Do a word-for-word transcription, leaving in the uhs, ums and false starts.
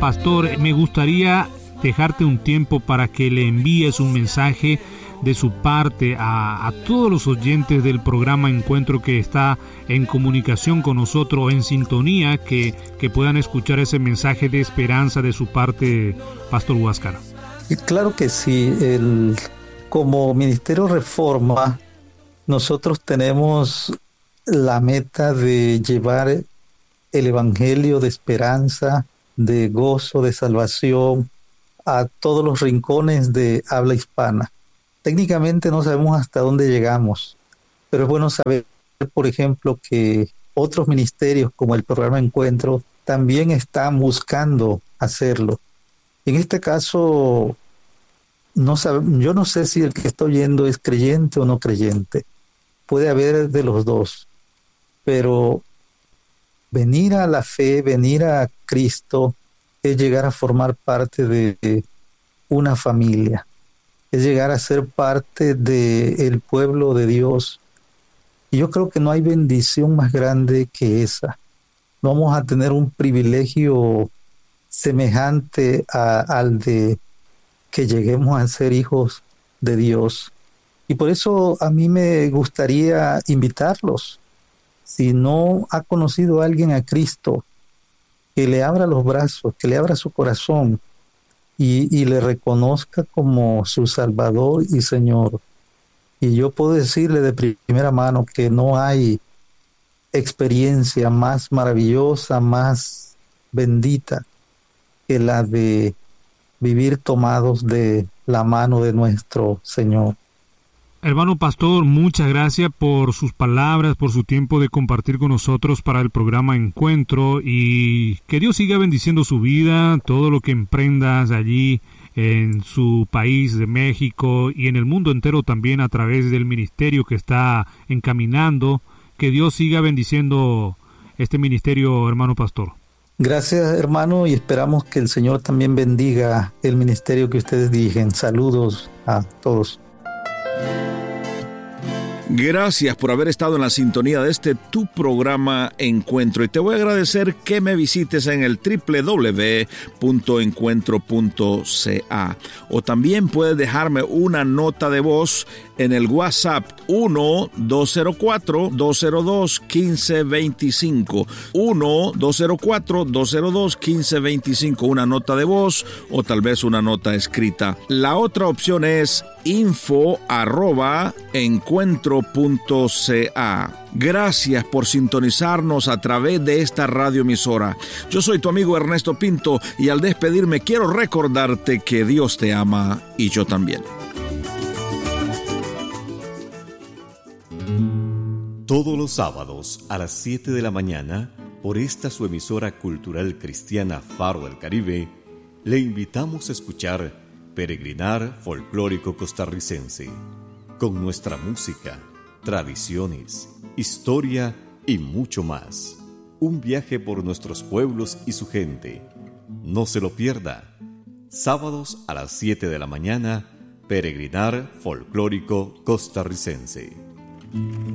Pastor, me gustaría dejarte un tiempo para que le envíes un mensaje de su parte a, a todos los oyentes del programa Encuentro que está en comunicación con nosotros, en sintonía, que, que puedan escuchar ese mensaje de esperanza de su parte, Pastor Huáscar. Claro que sí. El, como Ministerio Reforma, nosotros tenemos la meta de llevar el evangelio de esperanza, de gozo, de salvación a todos los rincones de habla hispana. Técnicamente no sabemos hasta dónde llegamos, pero es bueno saber, por ejemplo, que otros ministerios como el programa Encuentro también están buscando hacerlo. En este caso, no sabe, yo no sé si el que está oyendo es creyente o no creyente. Puede haber de los dos, pero venir a la fe, venir a Cristo, es llegar a formar parte de una familia, es llegar a ser parte del pueblo de Dios. Y yo creo que no hay bendición más grande que esa. No vamos a tener un privilegio semejante a, al de que lleguemos a ser hijos de Dios. Y por eso a mí me gustaría invitarlos. Si no ha conocido a alguien a Cristo, que le abra los brazos, que le abra su corazón y, y le reconozca como su Salvador y Señor. Y yo puedo decirle de primera mano que no hay experiencia más maravillosa, más bendita que la de vivir tomados de la mano de nuestro Señor. Hermano Pastor, muchas gracias por sus palabras, por su tiempo de compartir con nosotros para el programa Encuentro, y que Dios siga bendiciendo su vida, todo lo que emprendas allí en su país de México y en el mundo entero también a través del ministerio que está encaminando. Que Dios siga bendiciendo este ministerio, hermano Pastor. Gracias, hermano, y esperamos que el Señor también bendiga el ministerio que ustedes dirigen. Saludos a todos. Gracias por haber estado en la sintonía de este tu programa Encuentro, y te voy a agradecer que me visites en el doble u doble u doble u punto encuentro punto c a, o también puedes dejarme una nota de voz en el WhatsApp uno dos cero cuatro dos cero dos uno cinco dos cinco, uno dos cero cuatro dos cero dos uno cinco dos cinco, una nota de voz o tal vez una nota escrita. La otra opción es info arroba encuentro punto c a. Gracias por sintonizarnos a través de esta radioemisora. Yo soy tu amigo Ernesto Pinto, y al despedirme quiero recordarte que Dios te ama y yo también. Todos los sábados a las siete de la mañana, por esta su emisora cultural cristiana Faro del Caribe, le invitamos a escuchar Peregrinar Folclórico Costarricense, con nuestra música, tradiciones, historia y mucho más. Un viaje por nuestros pueblos y su gente. No se lo pierda. Sábados a las siete de la mañana, Peregrinar Folclórico Costarricense.